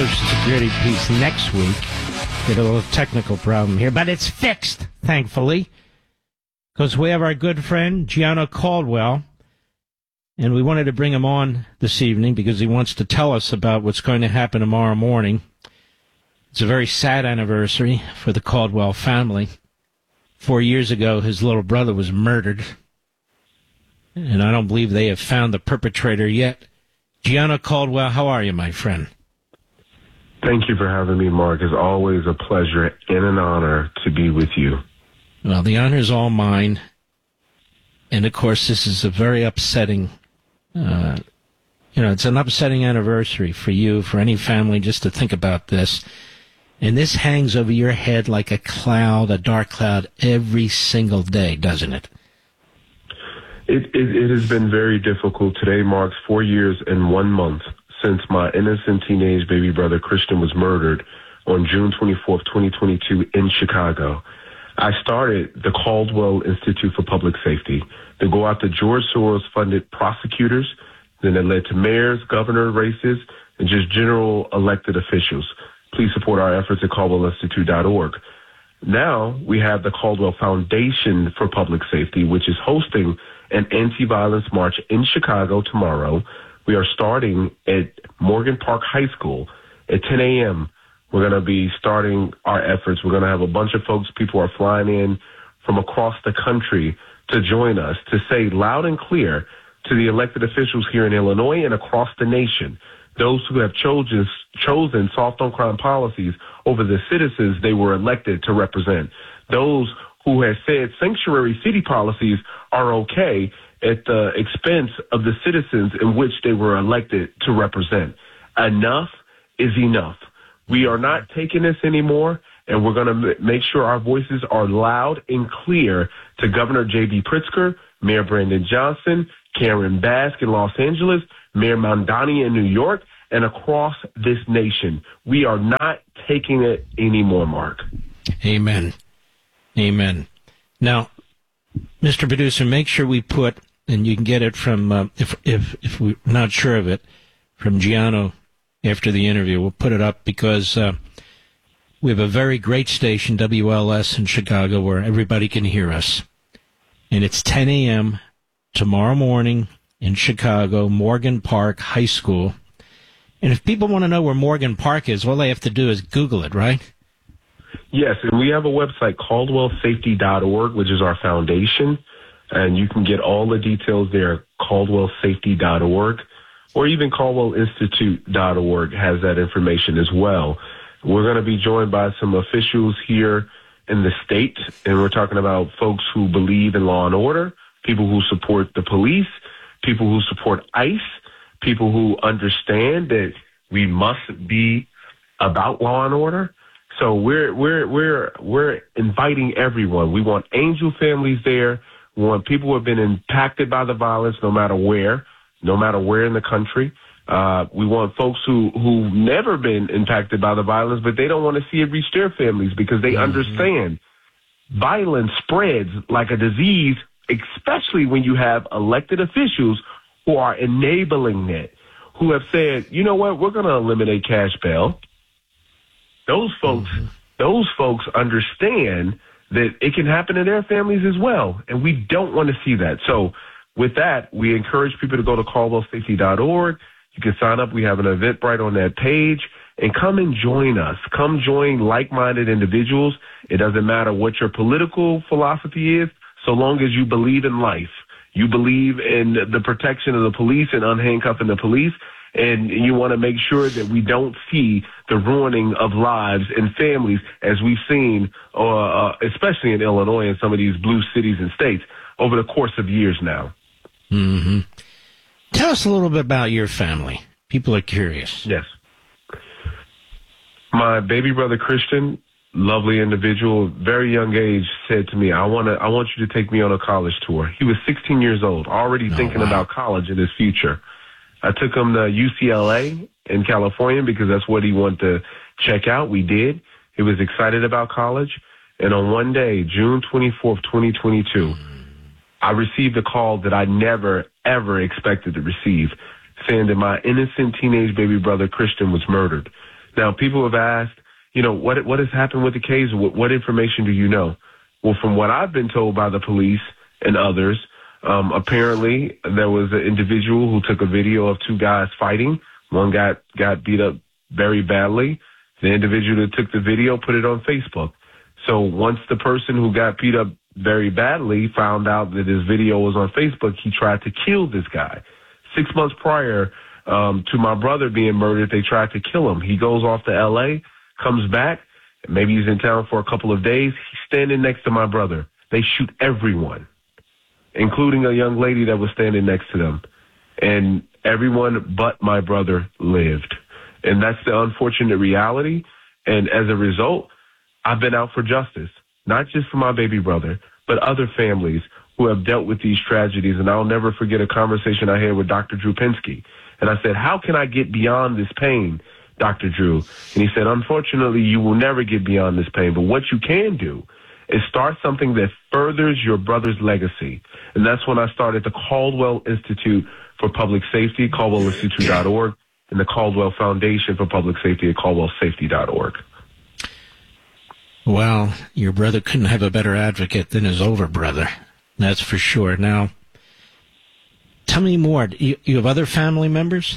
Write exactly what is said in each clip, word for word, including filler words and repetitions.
Social Security piece next week. Get a little technical problem here, but it's fixed, thankfully, because we have our good friend, Gianna Caldwell, and we wanted to bring him on this evening because he wants to tell us about what's going to happen tomorrow morning. It's a very sad anniversary for the Caldwell family. Four years ago, his little brother was murdered, and I don't believe they have found the perpetrator yet. Gianna Caldwell, how are you, my friend? Thank you for having me, Mark. It's always a pleasure and an honor to be with you. Well, the honor is all mine. And, of course, this is a very upsetting, uh, you know, it's an upsetting anniversary for you, for any family, just to think about this. And this hangs over your head like a cloud, a dark cloud, every single day, doesn't it? It, it, it has been very difficult. Today marks four years and one month since my innocent teenage baby brother Christian was murdered on June twenty-fourth, twenty twenty-two in Chicago. I started the Caldwell Institute for Public Safety to go after George Soros-funded prosecutors. Then it led to mayors, governor races, and just general elected officials. Please support our efforts at caldwell institute dot org. Now we have the Caldwell Foundation for Public Safety, which is hosting an anti-violence march in Chicago tomorrow. We are starting at Morgan Park High School at ten a.m. We're going to be starting our efforts. We're going to have a bunch of folks, people are flying in from across the country to join us to say loud and clear to the elected officials here in Illinois and across the nation, those who have chosen, chosen soft on crime policies over the citizens they were elected to represent, those who have said sanctuary city policies are okay at the expense of the citizens in which they were elected to represent. Enough is enough. We are not taking this anymore, and we're going to m- make sure our voices are loud and clear to Governor J B. Pritzker, Mayor Brandon Johnson, Karen Bass in Los Angeles, Mayor Mamdani in New York, and across this nation. We are not taking it anymore, Mark. Amen. Amen. Now, Mister Producer, make sure we put, and you can get it from, uh, if if if we're not sure of it, from Gianno after the interview. We'll put it up because uh, we have a very great station, W L S in Chicago, where everybody can hear us. And it's ten a.m. tomorrow morning in Chicago, Morgan Park High School. And if people want to know where Morgan Park is, all they have to do is Google it, right? Yes, and we have a website, caldwell safety dot org, which is our foundation, and you can get all the details there, caldwell safety dot org, or even caldwell institute dot org has that information as well. We're going to be joined by some officials here in the state, and we're talking about folks who believe in law and order, people who support the police, people who support ICE, people who understand that we must be about law and order. So we're we're we're we're inviting everyone. We want angel families there. We want people who have been impacted by the violence, no matter where, no matter where in the country. Uh, we want folks who who've never been impacted by the violence, but they don't want to see it reach their families because they mm-hmm. understand violence spreads like a disease, especially when you have elected officials who are enabling it, who have said, you know what, we're going to eliminate cash bail. Those folks, mm-hmm. those folks understand that it can happen to their families as well, and we don't want to see that. So with that, we encourage people to go to caldwell safety dot org. You can sign up. We have an Eventbrite on that page, and come and join us. Come join like-minded individuals. It doesn't matter what your political philosophy is, so long as you believe in life. You believe in the protection of the police and unhandcuffing the police, and you want to make sure that we don't see the ruining of lives and families as we've seen, uh, uh, especially in Illinois and some of these blue cities and states, over the course of years now. Mm-hmm. Tell us a little bit about your family. People are curious. Yes. My baby brother, Christian, lovely individual, very young age, said to me, I want to, I want you to take me on a college tour. He was sixteen years old, already oh, thinking wow. about college in his future. I took him to U C L A in California because that's what he wanted to check out. We did. He was excited about college. And on one day, June twenty-fourth, twenty twenty-two, I received a call that I never, ever expected to receive, saying that my innocent teenage baby brother, Christian, was murdered. Now, people have asked, you know, what what has happened with the case? What, what information do you know? Well, from what I've been told by the police and others, um, apparently there was an individual who took a video of two guys fighting. One got, got beat up very badly. The individual that took the video put it on Facebook. So once the person who got beat up very badly found out that his video was on Facebook, he tried to kill this guy. Six months prior um, to my brother being murdered, they tried to kill him. He goes off to L A, comes back. Maybe he's in town for a couple of days. He's standing next to my brother. They shoot everyone, including a young lady that was standing next to them. And everyone but my brother lived. And that's the unfortunate reality. And as a result, I've been out for justice, not just for my baby brother, but other families who have dealt with these tragedies. And I'll never forget a conversation I had with Doctor Drew Pinsky. And I said, how can I get beyond this pain, Doctor Drew? And he said, unfortunately, you will never get beyond this pain. But what you can do is start something that furthers your brother's legacy. And that's when I started the Caldwell Institute for Public Safety, caldwell institute dot org, and the Caldwell Foundation for Public Safety at caldwell safety dot org. Well, your brother couldn't have a better advocate than his older brother. That's for sure. Now, tell me more. You, you have other family members?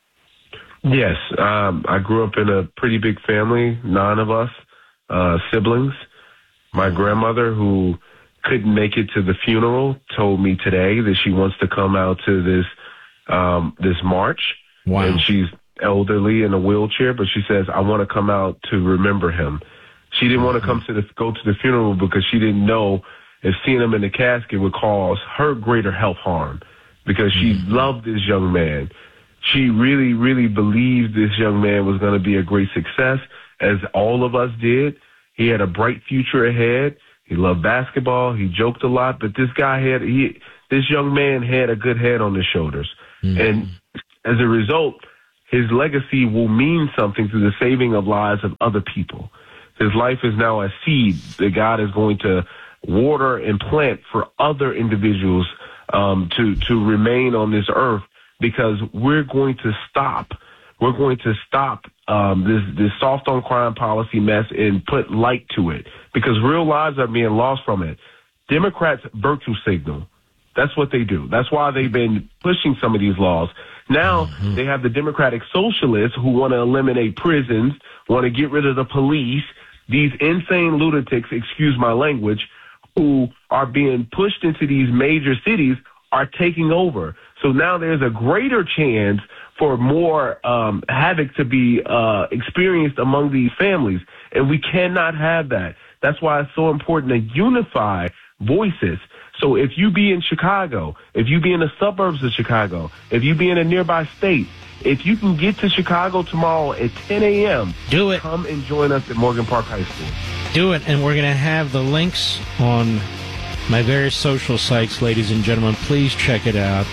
Yes. Um, I grew up in a pretty big family, nine of us, uh, siblings. My grandmother, who couldn't make it to the funeral, told me today that she wants to come out to this um, this march. Wow. And she's elderly in a wheelchair, but she says, I want to come out to remember him. She didn't want to come to the, go to the funeral because she didn't know if seeing him in the casket would cause her greater health harm, because she mm-hmm. loved this young man. She really, really believed this young man was going to be a great success, as all of us did. He had a bright future ahead. He loved basketball. He joked a lot, but this guy had, he, this young man had a good head on his shoulders. Mm-hmm. And as a result, his legacy will mean something to the saving of lives of other people. His life is now a seed that God is going to water and plant for other individuals um, to to remain on this earth, because we're going to stop. We're going to stop um, this this soft on crime policy mess and put light to it, because real lives are being lost from it. Democrats virtue signal. That's what they do. That's why they've been pushing some of these laws. Now mm-hmm. they have the Democratic socialists who want to eliminate prisons, want to get rid of the police. These insane lunatics, excuse my language, who are being pushed into these major cities are taking over. So now there's a greater chance for more um, havoc to be uh, experienced among these families. And we cannot have that. That's why it's so important to unify voices. So if you be in Chicago, if you be in the suburbs of Chicago, if you be in a nearby state, if you can get to Chicago tomorrow at ten a.m., do it. Come and join us at Morgan Park High School. Do it, and we're going to have the links on my various social sites, ladies and gentlemen. Please check it out.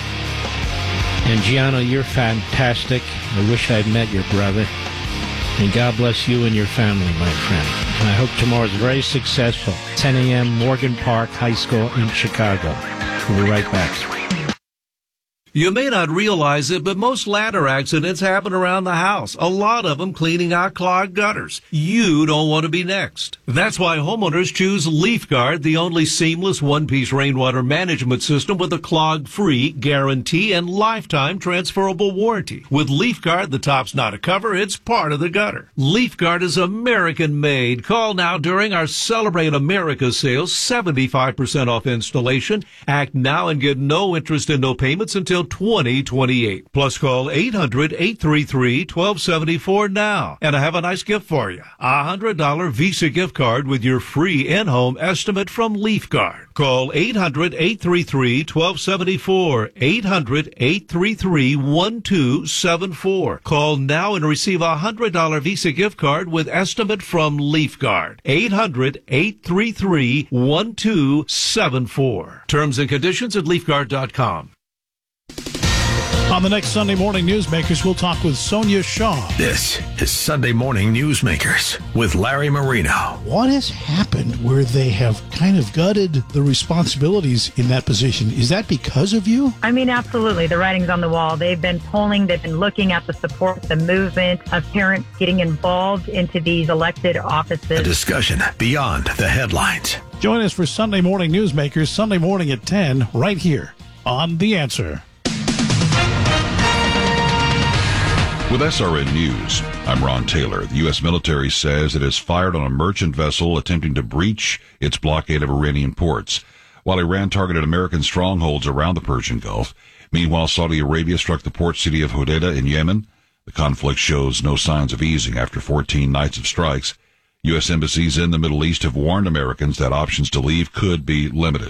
And Gianno, you're fantastic. I wish I'd met your brother. And God bless you and your family, my friend. And I hope tomorrow's very successful. ten a.m., Morgan Park High School in Chicago. We'll be right back. You may not realize it, but most ladder accidents happen around the house. A lot of them cleaning out clogged gutters. You don't want to be next. That's why homeowners choose LeafGuard, the only seamless one-piece rainwater management system with a clog-free guarantee and lifetime transferable warranty. With LeafGuard, the top's not a cover, it's part of the gutter. LeafGuard is American-made. Call now during our Celebrate America sales, seventy-five percent off installation. Act now and get no interest and no payments until twenty twenty-eight. Plus call eight hundred, eight three three, one two seven four now. And I have a nice gift for you. A one hundred dollars Visa gift card with your free in-home estimate from LeafGuard. Call eight hundred, eight three three, one two seven four. eight hundred, eight three three, one two seven four. Call now and receive a one hundred dollars Visa gift card with estimate from LeafGuard. eight hundred, eight three three, one two seven four. Terms and conditions at leaf guard dot com. On the next Sunday Morning Newsmakers, we'll talk with Sonia Shaw. This is Sunday Morning Newsmakers with Larry Marino. What has happened where they have kind of gutted the responsibilities in that position? Is that because of you? I mean, absolutely. The writing's on the wall. They've been polling. They've been looking at the support, the movement of parents getting involved into these elected offices. A discussion beyond the headlines. Join us for Sunday Morning Newsmakers, Sunday morning at ten, right here on The Answer. With S R N News, I'm Ron Taylor. The U S military says it has fired on a merchant vessel attempting to breach its blockade of Iranian ports, while Iran targeted American strongholds around the Persian Gulf. Meanwhile, Saudi Arabia struck the port city of Hodeidah in Yemen. The conflict shows no signs of easing after fourteen nights of strikes. U S embassies in the Middle East have warned Americans that options to leave could be limited.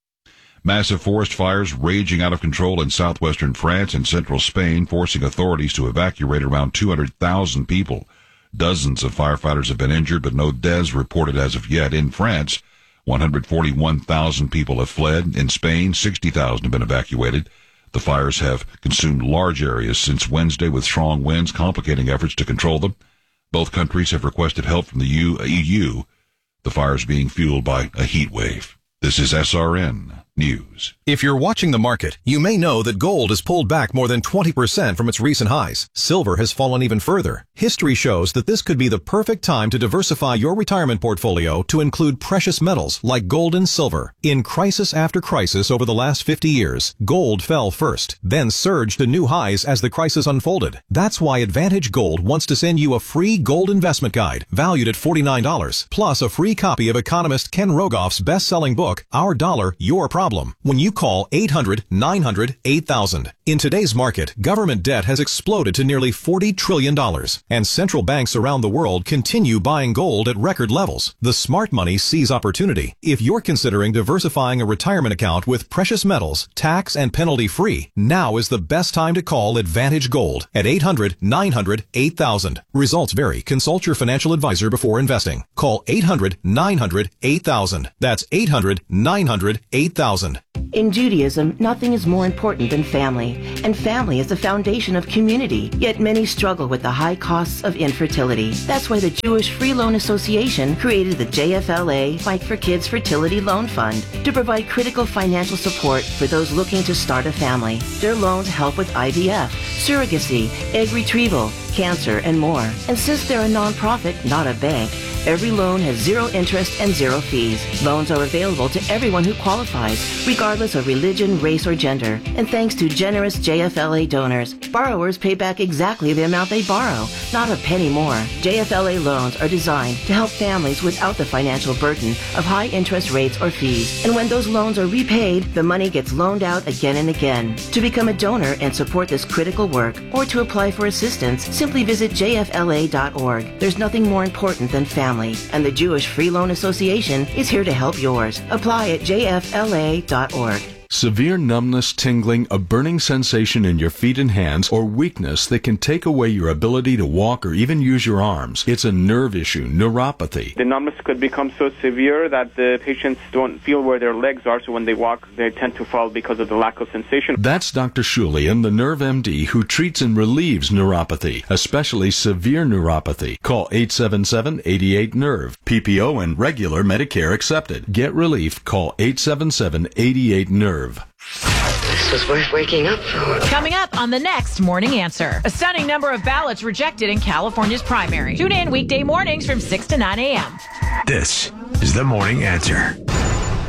Massive forest fires raging out of control in southwestern France and central Spain, forcing authorities to evacuate around two hundred thousand people. Dozens of firefighters have been injured, but no deaths reported as of yet. In France, one hundred forty-one thousand people have fled. In Spain, sixty thousand have been evacuated. The fires have consumed large areas since Wednesday, with strong winds complicating efforts to control them. Both countries have requested help from the E U, the fires being fueled by a heat wave. This is S R N News. If you're watching the market, you may know that gold has pulled back more than twenty percent from its recent highs. Silver has fallen even further. History shows that this could be the perfect time to diversify your retirement portfolio to include precious metals like gold and silver. In crisis after crisis over the last fifty years, gold fell first, then surged to new highs as the crisis unfolded. That's why Advantage Gold wants to send you a free gold investment guide valued at forty-nine dollars, plus a free copy of economist Ken Rogoff's best-selling book, Our Dollar, Your Problem, when you call eight hundred, nine hundred, eight thousand. In today's market, government debt has exploded to nearly forty trillion dollars, and central banks around the world continue buying gold at record levels. The smart money sees opportunity. If you're considering diversifying a retirement account with precious metals, tax and penalty free, now is the best time to call Advantage Gold at eight hundred, nine hundred, eight thousand. Results vary. Consult your financial advisor before investing. Call eight hundred, nine hundred, eight thousand. That's eight hundred, nine hundred, eight thousand. In Judaism, nothing is more important than family, and family is the foundation of community, yet many struggle with the high costs of infertility. That's why the Jewish Free Loan Association created the J F L A Fight for Kids Fertility Loan Fund to provide critical financial support for those looking to start a family. Their loans help with I V F, surrogacy, egg retrieval, cancer, and more. And since they're a nonprofit, not a bank, every loan has zero interest and zero fees. Loans are available to everyone who qualifies, regardless of religion, race, or gender. And thanks to generous J F L A donors, borrowers pay back exactly the amount they borrow, not a penny more. J F L A loans are designed to help families without the financial burden of high interest rates or fees. And when those loans are repaid, the money gets loaned out again and again. To become a donor and support this critical work, or to apply for assistance, simply visit J F L A dot org. There's nothing more important than family, and the Jewish Free Loan Association is here to help yours. Apply at J F L A dot org. Severe numbness, tingling, a burning sensation in your feet and hands, or weakness that can take away your ability to walk or even use your arms. It's a nerve issue, neuropathy. The numbness could become so severe that the patients don't feel where their legs are, so when they walk, they tend to fall because of the lack of sensation. That's Doctor Shulian, the Nerve M D, who treats and relieves neuropathy, especially severe neuropathy. Call eight seven seven, eight eight, nerve. P P O and regular Medicare accepted. Get relief. Call eight seven seven, eight eight, nerve. This was worth waking up for. Coming up on the next Morning Answer. A stunning number of ballots rejected in California's primary. Tune in weekday mornings from six to nine a.m. This is the Morning Answer.